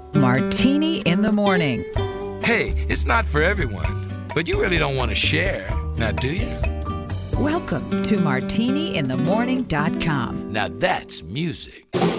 Martini in the Morning. Hey, it's not for everyone, but you really don't want to share, now do you? Welcome to martiniinthemorning.com. Now that's music.